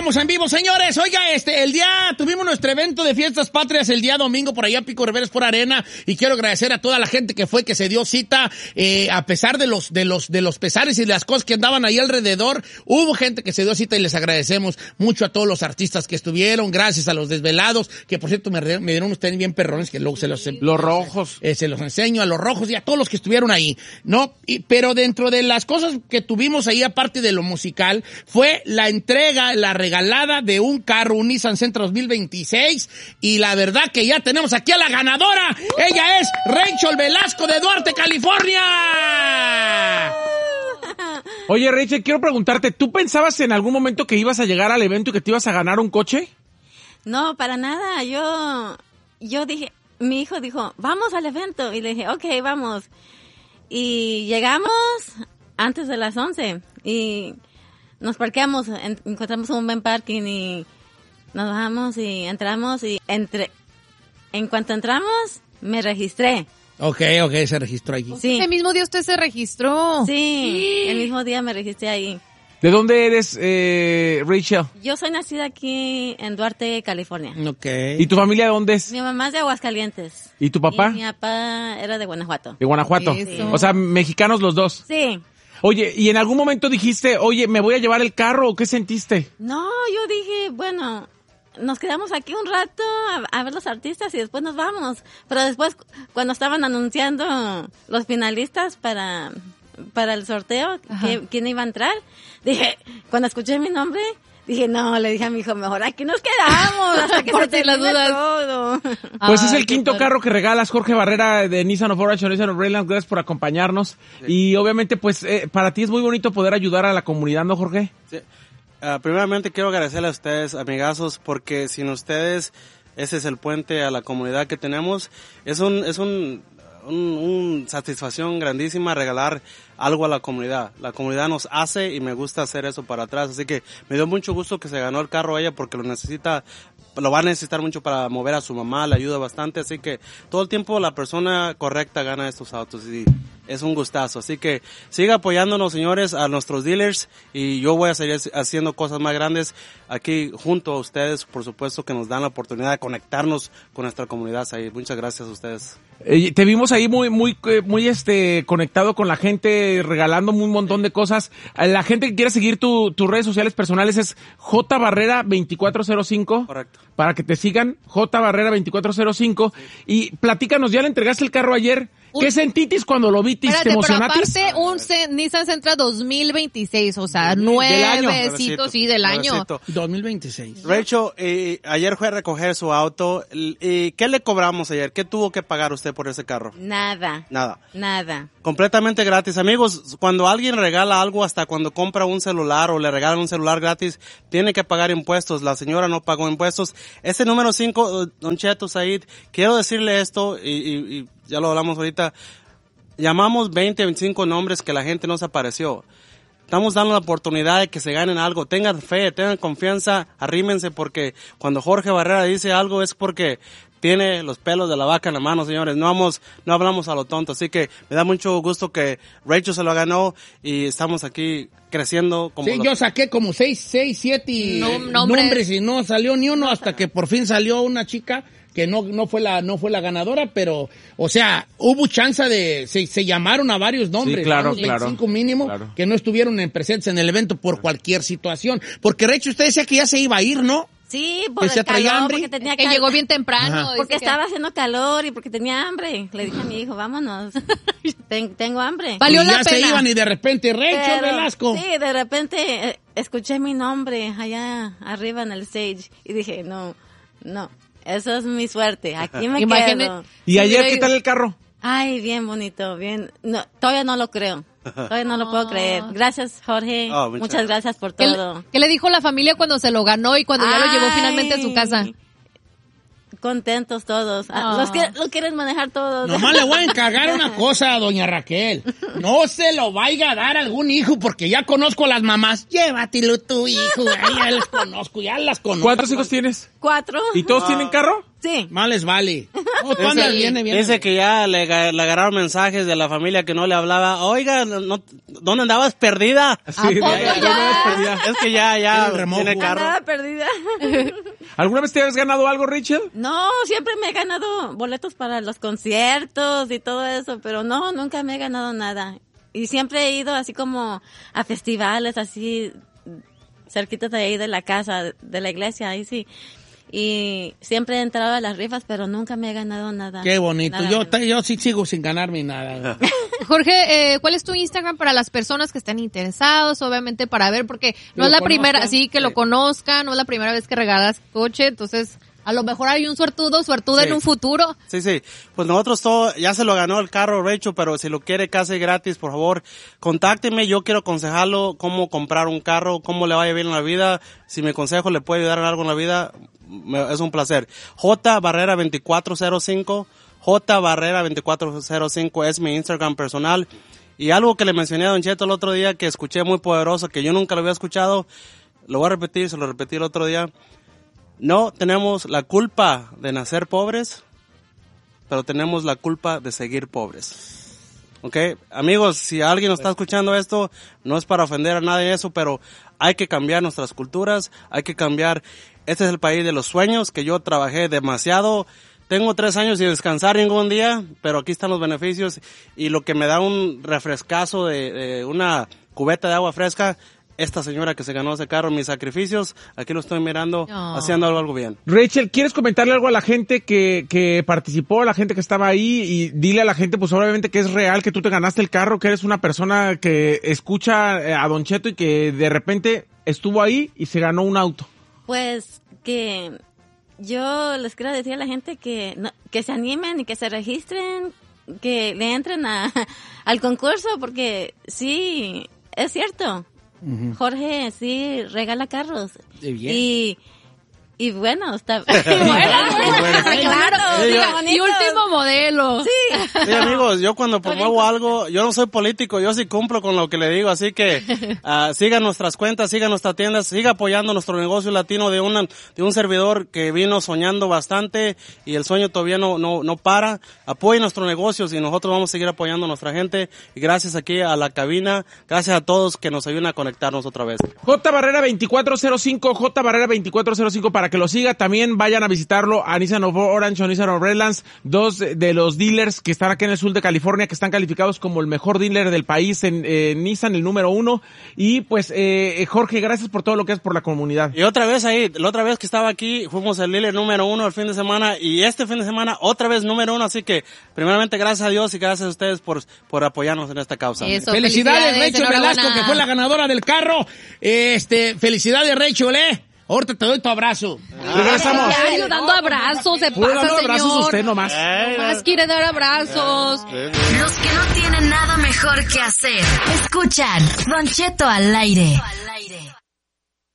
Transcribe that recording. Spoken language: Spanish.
estamos en vivo, señores. Oiga, tuvimos nuestro evento de Fiestas Patrias el día domingo por allá, Pico Rivera Sport Arena, y quiero agradecer a toda la gente que fue, que se dio cita, a pesar de los pesares y de las cosas que andaban ahí alrededor. Hubo gente que se dio cita y les agradecemos mucho a todos los artistas que estuvieron. Gracias a los desvelados, que por cierto me dieron unos tenis bien perrones, que luego los rojos. Se los enseño a los rojos y a todos los que estuvieron ahí, ¿no? Pero dentro de las cosas que tuvimos ahí, aparte de lo musical, fue la entrega, la regalada de un carro, un Nissan Sentra 2026, y la verdad que ya tenemos aquí a la ganadora. Ella es Rachel Velasco de Duarte, California. Oye, Rachel, quiero preguntarte, ¿tú pensabas en algún momento que ibas a llegar al evento y que te ibas a ganar un coche? No, para nada. Yo dije, mi hijo dijo, vamos al evento. Y le dije, okay, vamos. Y llegamos antes de las 11 y nos parqueamos, encontramos un buen parking y nos bajamos y entramos y en cuanto entramos me registré. Ok, se registró allí. Sí. Ese mismo día usted se registró. Sí, el mismo día me registré ahí. ¿De dónde eres, Rachel? Yo soy nacida aquí en Duarte, California. Ok. ¿Y tu familia de dónde es? Mi mamá es de Aguascalientes. ¿Y tu papá? Y mi papá era de Guanajuato. De Guanajuato. Eso. O sea, mexicanos los dos. Sí. Oye, ¿y en algún momento dijiste, oye, me voy a llevar el carro o qué sentiste? No, yo dije, bueno, nos quedamos aquí un rato a ver los artistas y después nos vamos. Pero después, cuando estaban anunciando los finalistas para el sorteo, quién iba a entrar, dije, cuando escuché mi nombre, dije, no, le dije a mi hijo, mejor aquí nos quedamos hasta que Por se si las termine dudas. todo. Pues es Ay, el quinto qué carro que regalas, Jorge Barrera, de Nissan of Orange, Nissan of Rayland. Gracias por acompañarnos. Sí. Y obviamente, pues, para ti es muy bonito poder ayudar a la comunidad, ¿no, Jorge? Sí. Primeramente quiero agradecerle a ustedes, amigazos, porque sin ustedes, ese es el puente a la comunidad que tenemos. Es un satisfacción grandísima regalar algo a la comunidad. La comunidad nos hace y me gusta hacer eso para atrás. Así que me dio mucho gusto que se ganó el carro ella porque lo va a necesitar mucho para mover a su mamá, le ayuda bastante. Así que todo el tiempo la persona correcta gana estos autos y es un gustazo. Así que siga apoyándonos, señores, a nuestros dealers, y yo voy a seguir haciendo cosas más grandes aquí junto a ustedes, por supuesto, que nos dan la oportunidad de conectarnos con nuestra comunidad ahí. Muchas gracias a ustedes. Te vimos ahí muy conectado con la gente, regalando un montón de cosas. La gente que quiera seguir tus redes sociales personales es J Barrera 2405. Correcto. Para que te sigan, J Barrera 2405. Sí. Y platícanos, ya le entregaste el carro ayer. ¿Qué sentitis cuando lo vitis? ¿Te emocionatis? Pero aparte, un Nissan Sentra 2026, o sea, nuevecito, sí, del año. 2026. Rachel, ayer fue a recoger su auto. ¿Y qué le cobramos ayer? ¿Qué tuvo que pagar usted por ese carro? Nada. Completamente gratis. Amigos, cuando alguien regala algo, hasta cuando compra un celular o le regalan un celular gratis, tiene que pagar impuestos. La señora no pagó impuestos. Ese número 5, Don Cheto Said, quiero decirle esto y ya lo hablamos ahorita, llamamos 20, 25 nombres que la gente no se apareció. Estamos dando la oportunidad de que se ganen algo. Tengan fe, tengan confianza, arrímense, porque cuando Jorge Barrera dice algo es porque tiene los pelos de la vaca en la mano, señores. No hablamos a lo tonto. Así que me da mucho gusto que Rachel se lo ganó y estamos aquí creciendo. Yo saqué como 6, 7 nombres y no salió ni uno hasta que por fin salió una chica que no fue la ganadora, pero, o sea, hubo chance de, se llamaron a varios nombres, sí, claro, 25 mínimo, que no estuvieron presentes en el evento por cualquier situación. Porque, Rachel, usted decía que ya se iba a ir, ¿no? Sí, por el calor, porque tenía que llegó bien temprano. Porque estaba haciendo calor y porque tenía hambre. Le dije a mi hijo, vámonos, tengo hambre. Valió la pena. Ya se iban y de repente, Rachel Velasco. Sí, de repente escuché mi nombre allá arriba en el stage y dije, no. Eso es mi suerte. Aquí me quedo. ¿Y ayer qué tal el carro? Ay, bien bonito, bien. No, todavía no lo creo. Todavía no lo puedo creer. Gracias, Jorge. Muchas gracias por todo. ¿Qué le dijo la familia cuando se lo ganó y cuando ya lo llevó finalmente a su casa? contentos todos. Los que lo quieren manejar todos. Nomás le voy a encargar una cosa a doña Raquel. No se lo vaya a dar a algún hijo, porque ya conozco a las mamás. Llévatelo tu hijo, ya las conozco. ¿Cuántos hijos tienes? 4. ¿Y todos tienen carro? Sí. Más les vale. ¿Tú andas bien? Dice que ya le agarraron mensajes de la familia que no le hablaba. Oiga, ¿dónde andabas perdida? Sí, perdida. Es que ya tiene carro. Andaba perdida. ¿Alguna vez te has ganado algo, Rachel? No, siempre me he ganado boletos para los conciertos y todo eso, pero no, nunca me he ganado nada. Y siempre he ido así como a festivales, así cerquitas de ahí de la casa, de la iglesia, ahí sí. Y siempre he entrado a las rifas, pero nunca me he ganado nada. Qué bonito. Nada. Yo sí sigo sin ganarme nada. Jorge, ¿cuál es tu Instagram para las personas que están interesados? Obviamente para ver, porque no es la primera, sí, que lo conozcan, no es la primera vez que regalas coche, entonces a lo mejor hay un suertuda en un futuro. Sí. Pues nosotros ya se lo ganó el carro, Rachel, pero si lo quiere casi gratis, por favor, contácteme. Yo quiero aconsejarlo cómo comprar un carro, cómo le vaya bien en la vida. Si mi consejo le puede ayudar en algo en la vida, es un placer. J Barrera 2405. J Barrera 2405 es mi Instagram personal. Y algo que le mencioné a Don Cheto el otro día que escuché muy poderoso, que yo nunca lo había escuchado, lo voy a repetir, se lo repetí el otro día. No tenemos la culpa de nacer pobres, pero tenemos la culpa de seguir pobres. ¿Ok? Amigos, si alguien está escuchando esto, no es para ofender a nadie eso, pero hay que cambiar nuestras culturas, hay que cambiar. Este es el país de los sueños, que yo trabajé demasiado. Tengo 3 años sin descansar ningún día, pero aquí están los beneficios y lo que me da un refrescazo de una cubeta de agua fresca. Esta señora que se ganó ese carro, mis sacrificios, aquí lo estoy mirando, haciendo algo bien. Rachel, ¿quieres comentarle algo a la gente que participó, a la gente que estaba ahí? Y dile a la gente, pues obviamente que es real, que tú te ganaste el carro, que eres una persona que escucha a Don Cheto y que de repente estuvo ahí y se ganó un auto. Pues que yo les quiero decir a la gente que se animen y que se registren, que le entren al concurso, porque sí, es cierto. Jorge sí regala carros. Y bueno, está claro, y último modelo. Sí, amigos, yo cuando promuevo algo, yo no soy político, yo sí cumplo con lo que le digo, así que sigan nuestras cuentas, sigan nuestras tiendas, siga apoyando nuestro negocio latino de un servidor que vino soñando bastante y el sueño todavía no para. Apoyen nuestros negocios y nosotros vamos a seguir apoyando a nuestra gente. Y gracias aquí a la cabina, gracias a todos que nos ayudan a conectarnos otra vez. J Barrera 2405, J Barrera 2405 para que lo siga. También vayan a visitarlo a Nissan of Orange o Nissan of Redlands, 2 de los dealers que están aquí en el sur de California, que están calificados como el mejor dealer del país en Nissan, el número 1. Y pues, Jorge, gracias por todo lo que haces por la comunidad. Y otra vez ahí, la otra vez que estaba aquí, fuimos el dealer número 1 el fin de semana, y este fin de semana otra vez número 1, así que primeramente gracias a Dios y gracias a ustedes por apoyarnos en esta causa. Eso, felicidades Rachel Velasco, que fue la ganadora del carro. Felicidades Rachel, ahorita te doy tu abrazo. Regresamos. Dando abrazos, se pasa, dando abrazos señor. usted nomás. Nomás quiere dar abrazos. Los que no tienen nada mejor que hacer. Escuchan Don Cheto al aire.